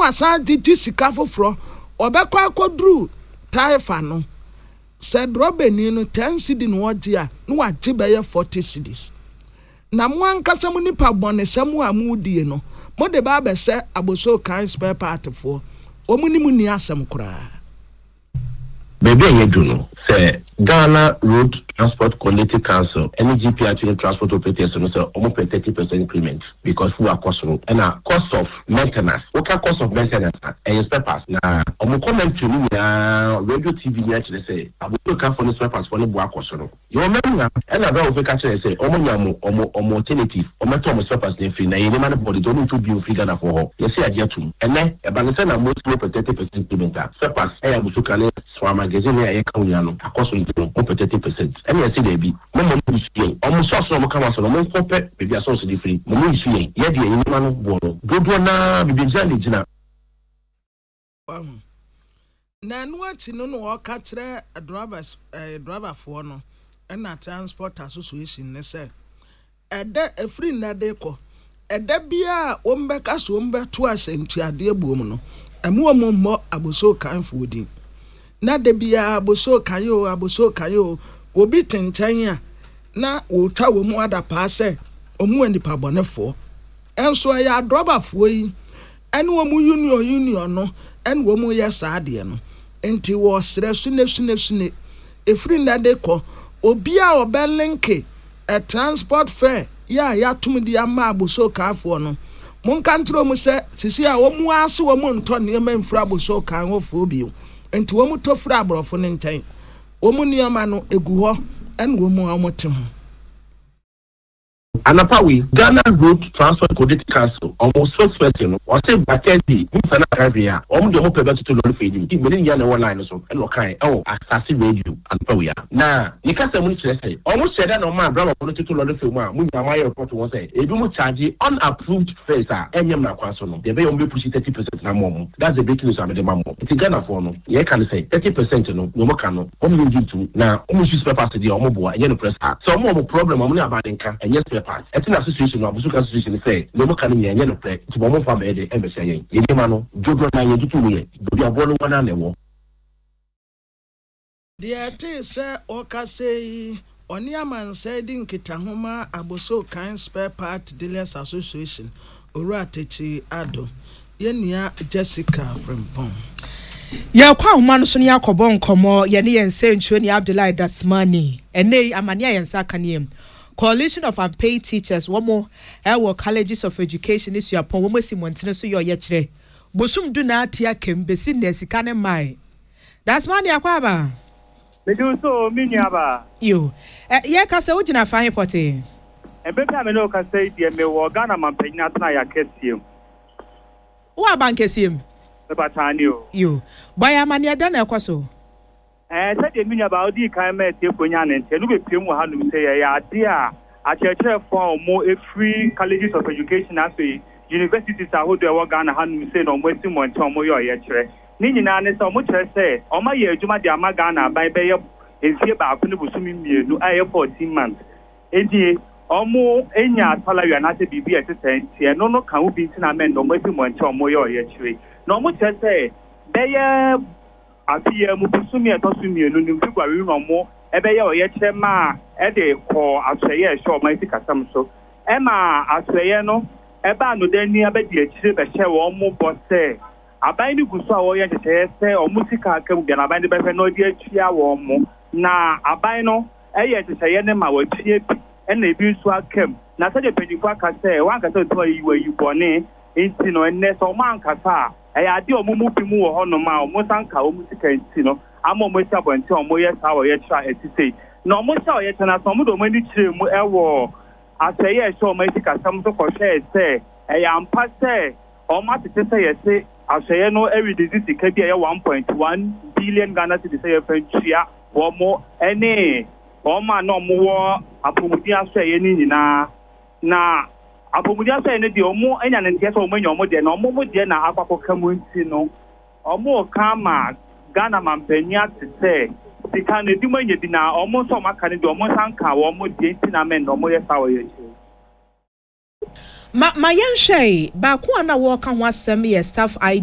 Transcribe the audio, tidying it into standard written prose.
wasan titi sika foforo obekwa akodru taifa no said Robeni no 10 cedi no ogia no wagye beye 40 cedis na mo ankasa mu nipa bonesam a mu die no mo de ba be se aboso kan spare part for omuni ni asem kura bebe yedu no say Ghana Road Transport Quality Council any GPR transport operators no say almost 30% increment because who are cost and a cost of maintenance okay cost of maintenance and spare parts na omo comment to me radio TV ya chile say aboso kan for spare parts for no boa cost no you remember and about we catch say omo nyamo omo alternative omo to omo spare parts dey free na you man body don't to be free Ghana for you say adia to and then e ba say na most 30% increment spare parts e aboso kan so magazine e kan ya no cost 30%. And I say they be no issue. Almost so no come so no compare be so so different. No issue. Yeah the any man borrow. Do na be jali jina. Na nwati no no ka kire driver for no na transport association ne say ede efri na de ko ede bia o mbeka so mbeto asentuade ebuom no emu ommo aboso kan fodi na de bia aboso kayo obi tenten a na wo ta wo mu ada pa se omu anipa bonefo enso ya adrobafo yi ene wo mu union no ene wo mu yesa ade no enti wo sere sune efri na de ko obi a obelinke a transport fare ya tum di ama aboso kafo no mon kantro mu se sisi a wo mu ase wo mu nto ne ma mfra aboso kan wo fo bi enti wo mu tofra abrofo ne ntan wo mu nioma no egu ho en wo mu amote ho Anapawi Ghana Road Transport Quality Council almost first person or say Bakendi Mfana Kavia de mo pebe to lori feeding ti meni ya na online so e lo kan Asase radio Anapawi na you can say mo say almost said that no man brother for to lori feed mu a mu nya wire report won say e bi mo charge unapproved fares a enyem na kwaso no dey be on be push 30% na mo that's the big news am dey ma mo ti Ghana for no ye can say 30% no no mo kan no o mo give to na o mo use paper to dey o mo bo enye no press so mo problem o mo na abadenka enye paper etina association no abusuka association say no mo kan nye no pre ti bo mo fa be de embe say yen ye ma no jodo na ye tutu ye do abo no wana na wo de ate say o ka say oni amansa din kitahoma aboso kan spare part dealers association oru atechi ado ye nua Jessica Frimpong ya kwa homa no so ne yakobo nkomo ye ne yense nchuo ni Abdullahi Dasmani ene amane ayensa kanem Coalition of Unpaid Teachers womo ewo colleges of education isu apon womo simontene so ye kire bosum du na atia kembesi na sika ne mai Dasmani akwa ba medu so miniaba yo ye ka se ugina fa hipote ebeka me no ka se die me wo Ghana mampanya tana ya kesiem wa bankesiem e batani o yo boya mane da na ekoso said the meaning about the kind of Tepoyan and Telugu how to say idea a church for more free colleges of education as a universities are who they were Ghana and say no more Simon Tomo Yatre. Nina and so much say, oh my year, Juma de Amagana by Bay is here by Punibusumi no air 14 months. Edi Omo Enya Talawi and Ate BB assistant, here no can be Sinamen no more Simon Tomo Yatre. No much say, they Apia Mupusumi at Osumi no new February no more, Ebay or Yetema, Ede or Australia, show my custom so. Emma Australiano, Eba no then near Betty, a share or more boss say. Abide Gusa or Yet or Musica can be an abandoned by no dear Chia or more. Na Abino, Ayat is a Yanema or Chia, and the abuse came. Now such a 24 can say, one can tell you where you born in, and Ness or Man Casa. I do mumu pimu ho no ma mo sanka o musika nti no amo mo sha bonte o mo yes how ye try etise no mo sha o ye tana so mo do mani kire mu ewo aseye sha o ma sika sam so ko share say e ampa say o ma tete say ye say aseye no every disease sika bi e 1.1 billion Ghana cedis say fentua wo mo ene o ma no mo wo apomudi aseye ni nyina na Apomudia say ne de omo enya ne ntia so omo nya omo de na omo mo de na akwakọ kamu nti no omo kama Ghana mampanya tete sika ne di manya di na omo so maka ne de omo sanka wo omo de nti na men omo yesa wo ye ma yenhwe ba ko ana wo ka ho asem ye staff